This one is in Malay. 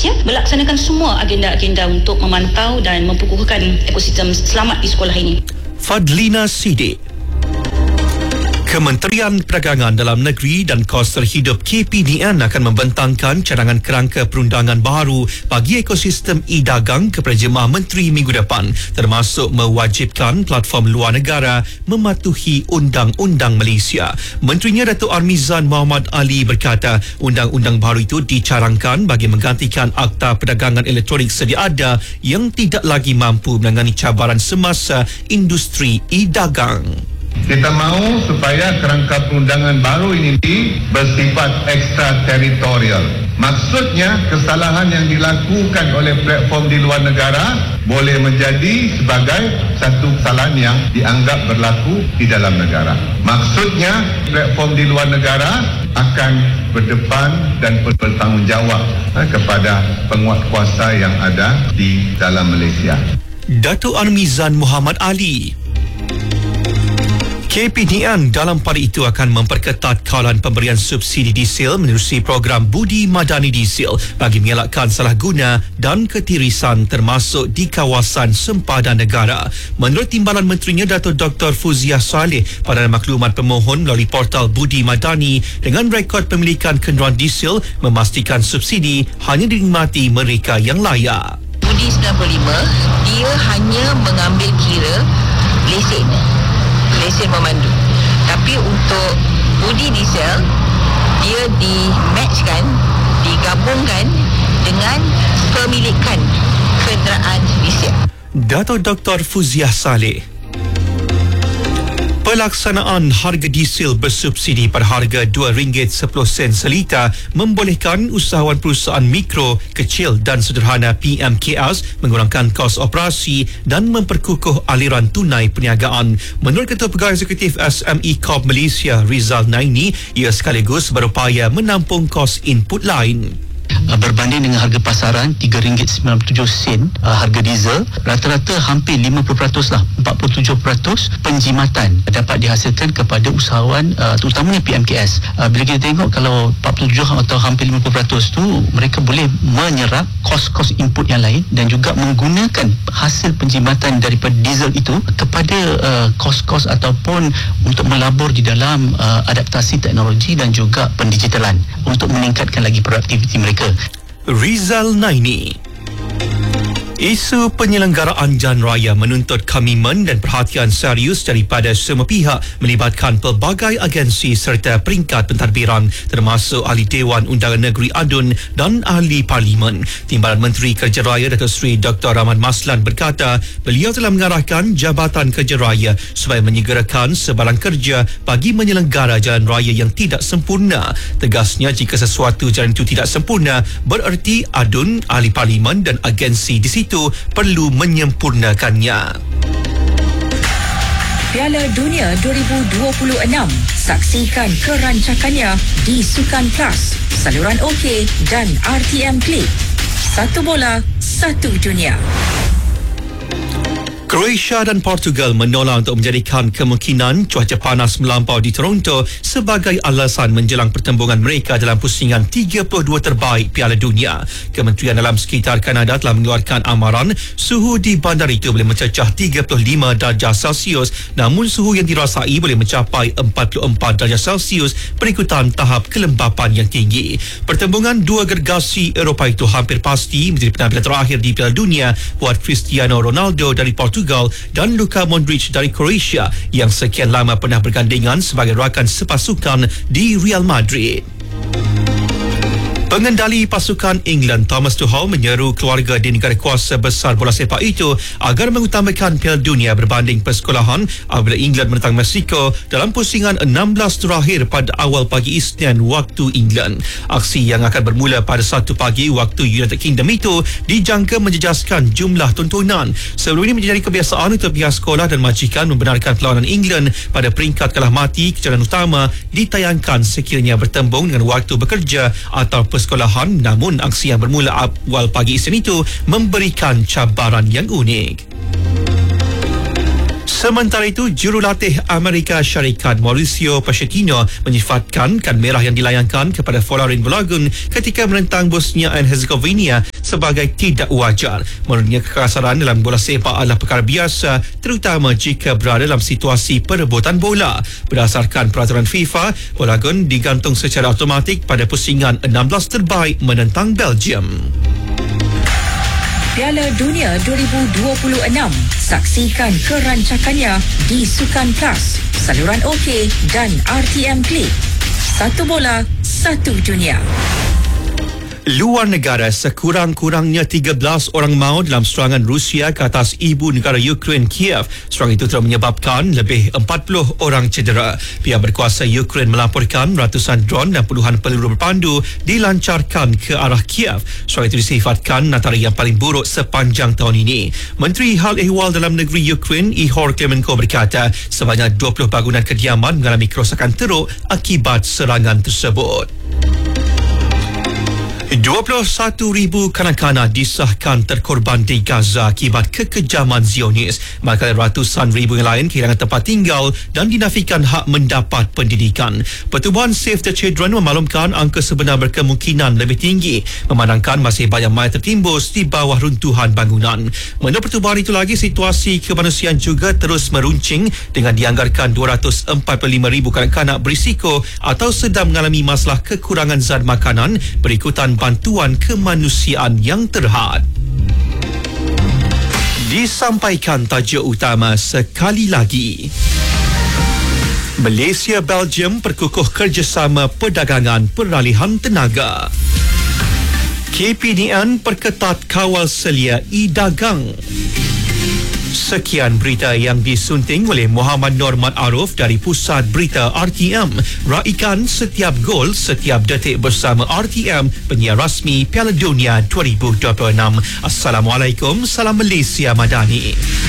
Malaysia melaksanakan semua agenda-agenda untuk memantau dan memperkukuhkan ekosistem selamat di sekolah ini. Fadlina Sidik. Kementerian Perdagangan Dalam Negeri dan Kos Terhidup KPDN akan membentangkan cadangan kerangka perundangan baru bagi ekosistem e-dagang kepada Jemaah Menteri minggu depan, termasuk mewajibkan platform luar negara mematuhi Undang-Undang Malaysia. Menterinya Datuk Armizan Muhammad Ali berkata undang-undang baru itu dicarangkan bagi menggantikan Akta Perdagangan Elektronik sedia ada yang tidak lagi mampu menangani cabaran semasa industri e-dagang. Kita mahu supaya kerangka perundangan baru ini bersifat ekstrateritorial. Maksudnya kesalahan yang dilakukan oleh platform di luar negara boleh menjadi sebagai satu kesalahan yang dianggap berlaku di dalam negara. Maksudnya platform di luar negara akan berdepan dan bertanggungjawab kepada penguatkuasa yang ada di dalam Malaysia. Datuk Armizan Muhammad Ali. KPDN dalam pada itu akan memperketat kawalan pemberian subsidi diesel menerusi program Budi Madani Diesel bagi mengelakkan salah guna dan ketirisan termasuk di kawasan sempadan negara. Menurut Timbalan Menterinya Datuk Dr. Fuziah Saleh, pada maklumat pemohon melalui portal Budi Madani dengan rekod pemilikan kenderaan diesel memastikan subsidi hanya dinikmati mereka yang layak. Budi 95 dia hanya mengambil kira lesen memandu. Tapi untuk Budi Diesel dia di-matchkan, digabungkan dengan pemilikan kenderaan diesel. Datuk Dr. Fuziah Saleh. Pelaksanaan harga diesel bersubsidi pada harga RM2.10 seliter membolehkan usahawan perusahaan mikro, kecil dan sederhana PMKS mengurangkan kos operasi dan memperkukuh aliran tunai perniagaan. Menurut Ketua Pegawai Eksekutif SME Corp Malaysia Rizal Naini, ia sekaligus berupaya menampung kos input lain. Berbanding dengan harga pasaran RM3.97 harga diesel, rata-rata hampir 50% lah, 47% penjimatan dapat dihasilkan kepada usahawan terutamanya PMKS. Bila kita tengok kalau 47 atau hampir 50% tu mereka boleh menyerap kos-kos input yang lain dan juga menggunakan hasil penjimatan daripada diesel itu kepada kos-kos ataupun untuk melabur di dalam adaptasi teknologi dan juga pendigitalan untuk meningkatkan lagi produktiviti mereka. Rizal Naini. Isu penyelenggaraan Jalan Raya menuntut komitmen dan perhatian serius daripada semua pihak melibatkan pelbagai agensi serta peringkat pentadbiran termasuk Ahli Dewan Undangan Negeri ADUN dan Ahli Parlimen. Timbalan Menteri Kerja Raya Datuk Seri Dr. Rahman Maslan berkata beliau telah mengarahkan Jabatan Kerja Raya supaya menyegerakan sebarang kerja bagi menyelenggara jalan raya yang tidak sempurna. Tegasnya jika sesuatu jalan itu tidak sempurna bererti ADUN, Ahli Parlimen dan agensi di situ perlu menyempurnakannya. Piala Dunia 2026. Saksikan kerancakannya di Sukan Plus, saluran OK dan RTM Play. Satu bola, satu dunia. Croatia dan Portugal menolak untuk menjadikan kemungkinan cuaca panas melampau di Toronto sebagai alasan menjelang pertembungan mereka dalam pusingan 32 terbaik Piala Dunia. Kementerian Dalam Sekitar Kanada telah mengeluarkan amaran suhu di bandar itu boleh mencecah 35 darjah Celsius, namun suhu yang dirasai boleh mencapai 44 darjah Celsius perikutan tahap kelembapan yang tinggi. Pertembungan dua gergasi Eropah itu hampir pasti menjadi penampilan terakhir di Piala Dunia buat Cristiano Ronaldo dari Portugal dan Luka Modric dari Croatia yang sekian lama pernah bergandengan sebagai rakan sepasukan di Real Madrid. Pengendali pasukan England Thomas Tuchel menyeru keluarga di negara kuasa besar bola sepak itu agar mengutamakan Piala Dunia berbanding persekolahan apabila England menentang Mexico dalam pusingan 16 terakhir pada awal pagi Isnin waktu England. Aksi yang akan bermula pada 1 pagi waktu United Kingdom itu dijangka menjejaskan jumlah tontonan. Sebelum ini menjadi kebiasaan untuk pihak sekolah dan majikan membenarkan perlawanan England pada peringkat kalah mati kejuaraan utama ditayangkan sekiranya bertembung dengan waktu bekerja atau sekolahan, namun aksi yang bermula awal pagi Isnin itu memberikan cabaran yang unik. Sementara itu, jurulatih Amerika Syarikat Mauricio Pochettino menyifatkan kad merah yang dilayangkan kepada Folarin Balogun ketika menentang Bosnia and Herzegovina sebagai tidak wajar. Menurutnya, kekasaran dalam bola sepak adalah perkara biasa, terutama jika berada dalam situasi perebutan bola. Berdasarkan peraturan FIFA, bola gol digantung secara automatik pada pusingan 16 terbaik menentang Belgium. Piala Dunia 2026. Saksikan kerancakannya di Sukan Plus, saluran OK dan RTM Play. Satu bola, satu dunia. Luar negara, sekurang-kurangnya 13 orang maut dalam serangan Rusia ke atas ibu negara Ukraine, Kiev. Serangan itu telah menyebabkan lebih 40 orang cedera. Pihak berkuasa Ukraine melaporkan ratusan drone dan puluhan peluru berpandu dilancarkan ke arah Kiev. Serangan itu disifatkan antara yang paling buruk sepanjang tahun ini. Menteri Hal Ehwal Dalam Negeri Ukraine, Ihor Klemenko, berkata sebanyak 20 bangunan kediaman mengalami kerosakan teruk akibat serangan tersebut. 21,000 kanak-kanak disahkan terkorban di Gaza akibat kekejaman Zionis. Manakala ratusan ribu yang lain kehilangan tempat tinggal dan dinafikan hak mendapat pendidikan. Pertubuhan Save the Children memaklumkan angka sebenar berkemungkinan lebih tinggi, memandangkan masih banyak mayat tertimbus di bawah runtuhan bangunan. Menurut pertubuhan itu lagi, situasi kemanusiaan juga terus meruncing dengan dianggarkan 245,000 kanak-kanak berisiko atau sedang mengalami masalah kekurangan zat makanan berikutan bantuan kemanusiaan yang terhad. Disampaikan tajuk utama sekali lagi. Malaysia Belgium perkukuh kerjasama perdagangan peralihan tenaga. KPDN perketat kawal selia e-dagang. Sekian berita yang disunting oleh Muhammad Norman Arif dari Pusat Berita RTM. Raikan setiap gol, setiap detik bersama RTM, penyiar rasmi Piala Dunia 2026. Assalamualaikum, salam Malaysia Madani.